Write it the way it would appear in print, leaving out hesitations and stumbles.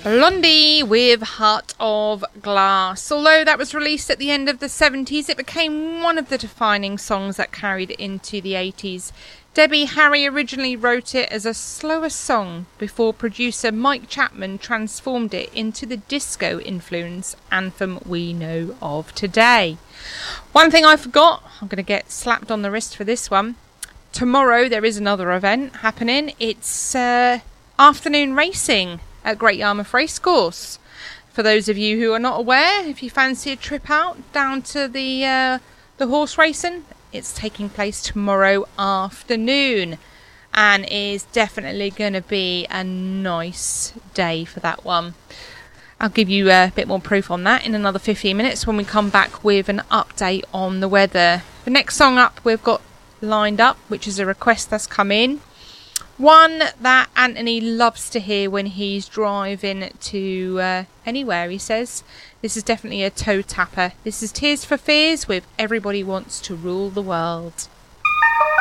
Blondie with Heart of Glass. Although that was released at the end of the 70s, it became one of the defining songs that carried into the 80s. Debbie Harry originally wrote it as a slower song before producer Mike Chapman transformed it into the disco-influenced anthem we know of today. One thing I forgot, I'm going to get slapped on the wrist for this one. Tomorrow there is another event happening. It's afternoon racing at Great Yarmouth Racecourse. For those of you who are not aware, if you fancy a trip out down to the horse racing, it's taking place tomorrow afternoon and is definitely going to be a nice day for that one. I'll give you a bit more proof on that in another 15 minutes when we come back with an update on the weather. The next song up we've got lined up, which is a request that's come in. One that Anthony loves to hear when he's driving to anywhere, he says. This is definitely a toe tapper. This is Tears for Fears with Everybody Wants to Rule the World.